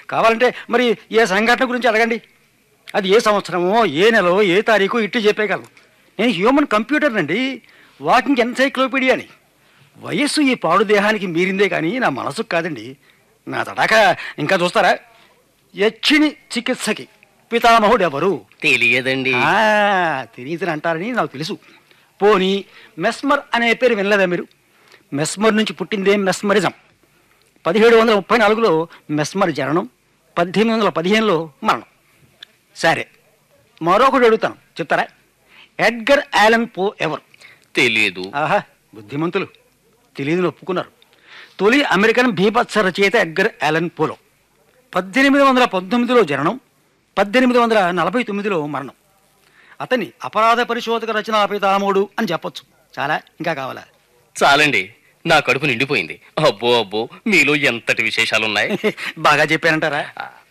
కావాలంటే మరి ఏ సంఘటన గురించి అడగండి, అది ఏ సంవత్సరమో ఏ నెలలో ఏ తారీఖు ఇట్టి చెప్పేయగలను. నేను హ్యూమన్ కంప్యూటర్నండి, వాకింగ్ ఎన్సైక్లోపీడియాని. వయస్సు ఈ పాడు దేహానికి మీరిందే కానీ నా మనసుకు కాదండి. నా తడాక ఇంకా చూస్తారా? యక్షిణి చికిత్సకి పితామహుడు ఎవరు? తెలియదండి. తెలియదని అంటారని నాకు తెలుసు. పోనీ మెస్మర్ అనే పేరు వినలేదా మీరు? మెస్మర్ నుంచి పుట్టిందే మెస్మరిజం. 1734లో మెస్మర్ జననం, 1815లో మరణం. సరే, మరొకటి అడుగుతాను, చెప్తారా? ఎడ్గర్ ఆలన్ పో ఎవరు? తెలియదు. ఆహా, బుద్ధిమంతులు, తెలియదుని ఒప్పుకున్నారు. తొలి అమెరికన్ భీభత్స రచయిత ఎడ్గర్ ఆలన్ పోలో. 1819లో జననం, 1849లో మరణం. అతన్ని అపరాధ పరిశోధక రచనా పితామహుడు అని చెప్పొచ్చు. చాలా, ఇంకా కావాలా? చాలండి, నా కడుపు నిండిపోయింది. అబ్బో అబ్బో, మీలో ఎంతటి విశేషాలున్నాయి. బాగా చెప్పారంటారా?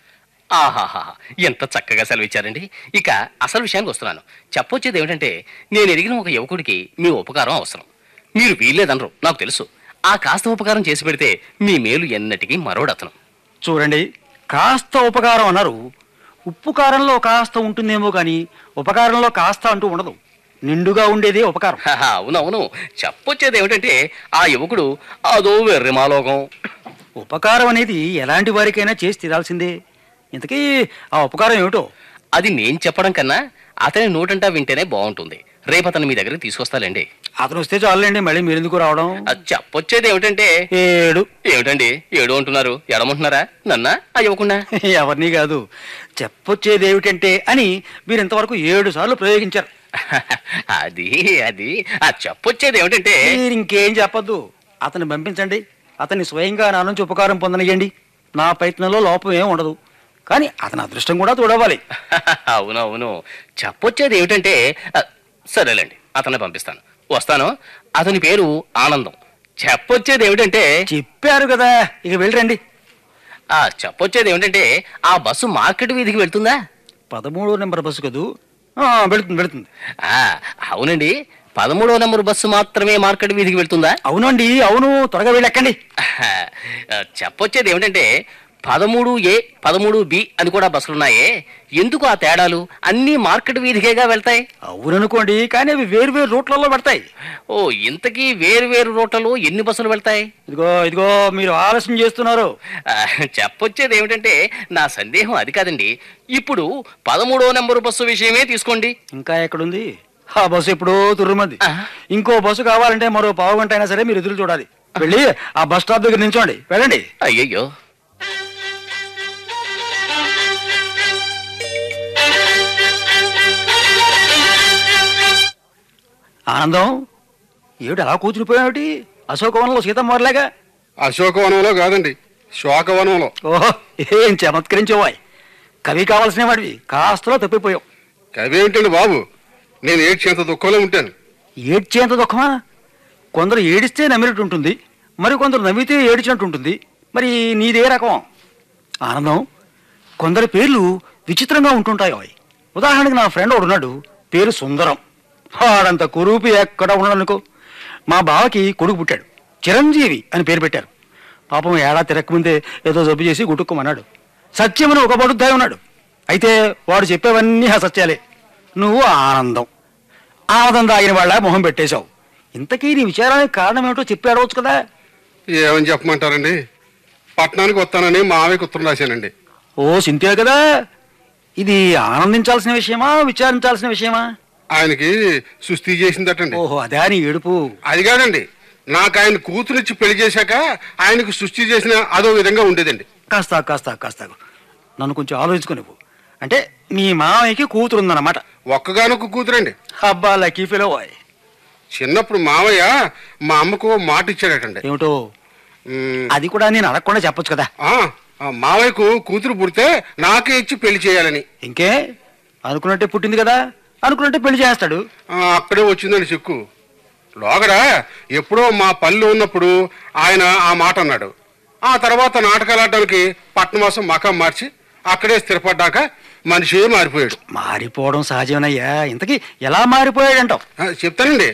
ఆహాహా, ఎంత చక్కగా సెలవిచ్చారండి. ఇక అసలు విషయానికి వస్తున్నాను. చెప్పొచ్చేది ఏమిటంటే, నేను ఎరిగిన ఒక యువకుడికి మీ ఉపకారం అవసరం. మీరు వీల్లేదనరు, నాకు తెలుసు. ఆ కాస్త ఉపకారం చేసి పెడితే మీ మేలు ఎన్నటికీ మరోడతను. చూడండి, కాస్త ఉపకారం అన్నారు. ఉప్పు కారంలో కాస్త ఉంటుందేమో కానీ ఉపకారంలో కాస్త అంటూ ఉండదు. నిండుగా ఉండేదే ఉపకారం. అవునవును, చెప్పొచ్చేది ఏమిటంటే, ఆ యువకుడు అదో వెర్రిమాలోకం. ఉపకారం అనేది ఎలాంటి వారికైనా చేసి తీరాల్సిందే. ఇంతకీ ఆ ఉపకారం ఏమిటో? అది నేను చెప్పడం కన్నా అతని నోటంటా వింటేనే బాగుంటుంది. రేపు అతను మీ దగ్గరికి తీసుకొస్తాలేండి. అతను వస్తే చాలండి, మళ్ళీ మీరు ఎందుకు రావడం? చెప్పొచ్చేది ఏమిటంటే, ఏమిటండి ఏడు అంటున్నారు? ఎడమంటున్నారా? నన్నా ఇవ్వకుండా? ఎవరిని కాదు, చెప్పొచ్చేది ఏమిటంటే అని మీరు ఇంతవరకు 7 సార్లు ప్రయోగించారు. అది అది చెప్పొచ్చేది ఏమిటంటే, మీరు ఇంకేం చెప్పొద్దు. అతన్ని పంపించండి, అతన్ని స్వయంగా నా నుంచి ఉపకారం పొందనియండి. నా ప్రయత్నంలో లోపం ఏం ఉండదు, కానీ అతని అదృష్టం కూడా చూడవాలి. అవునవును, చెప్పొచ్చేది ఏమిటంటే, సరేలేండి, అతన్ని పంపిస్తాను. వస్తాను. అతని పేరు ఆనందం. చెప్పొచ్చేది ఏమిటంటే, చెప్పారు కదా, ఇక వెళ్ళరండి. చెప్పొచ్చేది ఏమిటంటే, ఆ బస్సు మార్కెట్ వీధికి వెళ్తుందా? 13వ నెంబర్ బస్సు కదూ? వెళుతుంది వెళుతుంది. అవునండి, 13వ నెంబర్ బస్సు మాత్రమే మార్కెట్ వీధికి వెళ్తుందా? అవునండి, అవును, త్వరగా వెళ్ళెక్కండి. చెప్పొచ్చేది ఏమిటంటే, 13A 13B అని కూడా బస్సులున్నాయే, ఎందుకు ఆ తేడాలు? అన్నీ మార్కెట్ వీధికేగా వెళ్తాయి. అవుననుకోండి, కానీ అవి వేరు వేరు రూట్లలో పెడతాయి. ఓ, ఇంతకీ వేరు వేరు రూట్లలో ఎన్ని బస్సులు వెళ్తాయి? ఇదిగో ఇదిగో, మీరు ఆలస్యం చేస్తున్నారు. చెప్పొచ్చేది ఏమిటంటే, నా సందేహం అది కాదండి. ఇప్పుడు 13వ నెంబరు బస్సు విషయమే తీసుకోండి. ఇంకా ఎక్కడుంది? ఆ బస్సు ఎప్పుడో తుర్రుమంది. ఇంకో బస్సు కావాలంటే మరో పావు గంట అయినా సరే మీరు ఎదురు చూడాలి. వెళ్ళి ఆ బస్ స్టాప్ దగ్గర నిల్చోండి, వెళ్ళండి. అయ్యయ్యో, ఆనందం, ఏమిటి అలా కూర్చునిపోయావుటి? అశోకవనంలో సీతమ్మలాగా. అశోకవనంలో కాదండి, శోకవనంలో. ఓహో, ఏం చమత్కరించేవాయ్. కవి కావాల్సిన వాడివి, కాస్తలో తప్పిపోయావు. కవి ఏమిటండి బాబు, నేను ఏడ్చేంత దుఃఖంలో ఉంటాను. ఏడ్చేంత దుఃఖమా? కొందరు ఏడిస్తే నమ్మినట్టు ఉంటుంది, మరి కొందరు నవ్వితే ఏడిచినట్టు ఉంటుంది. మరి నీదే రకం? ఆనందం, కొందరి పేర్లు విచిత్రంగా ఉంటుంటాయో. ఉదాహరణకి నా ఫ్రెండ్ ఒకడు ఉన్నాడు, పేరు సుందరం. వాడంత కురూపి ఎక్కడ ఉన్నాడనుకో. మా బావకి కొడుకు పుట్టాడు, చిరంజీవి అని పేరు పెట్టారు. పాపం ఏడాది తిరక్కముందే ఏదో జబ్బు చేసి గుట్టుకోమన్నాడు. సత్యమని ఒక బడుద్దాయి ఉన్నాడు, అయితే వాడు చెప్పేవన్నీ అసత్యాలే. నువ్వు ఆనందం, ఆనందం తాగిన వాళ్ళ మొహం పెట్టేశావు. ఇంతకీ నీ విచారానికి కారణం ఏమిటో చెప్పి అడవచ్చు కదా. ఏమని చెప్పమంటారండి, పట్టణానికి వస్తానని మావయ్యకు ఉత్తరం రాశానండి. ఓ, సింతే కదా. ఇది ఆనందించాల్సిన విషయమా, విచారించాల్సిన విషయమా? ఆయనకి సుస్థి చేసిందటండి. ఓహో, అదే నీ ఏడుపు. అది కాదండి, నాకు ఆయన కూతురిచ్చి పెళ్లి చేశాక ఆయనకు సృష్టి చేసిన అదో విధంగా ఉండేదండి. కాస్త కాస్త కాస్త నన్ను కొంచెం ఆలోచించుకునేవు. అంటే మీ మామయ్యకి కూతురు ఉందన్నమాట? ఒక్కగానొక్క కూతురండి. అబ్బా, లక్కీ ఫెలో. చిన్నప్పుడు మావయ్య మా అమ్మకు మాట ఇచ్చాడటండి. ఏమిటో? అది కూడా నేను అడగకుండా చెప్పొచ్చు కదా. మావయ్యకు కూతురు పుడితే నాకే ఇచ్చి పెళ్లి చేయాలని. ఇంకే, అనుకున్నట్టే పుట్టింది కదా, అనుకున్నట్టే పెళ్లి చేస్తాడు. అక్కడే వచ్చిందండి చిక్కు. లోగడ ఎప్పుడో మా పల్లె ఉన్నప్పుడు ఆయన ఆ మాట అన్నాడు. ఆ తర్వాత నాటకాలు ఆడడానికి పట్నవాసం మకం మార్చి అక్కడే స్థిరపడ్డాక మనిషి మారిపోయాడు. మారిపోవడం సహజమేనయ్యా. ఇంతకీ ఎలా మారిపోయాడంటావు? చెప్తానండి.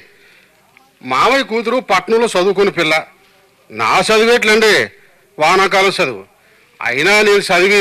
మావయ్య కూతురు పట్నంలో చదువుకున్న పిల్ల. నా చదివేట్లండి వానాకాలం చదువు. అయినా నేను చదివి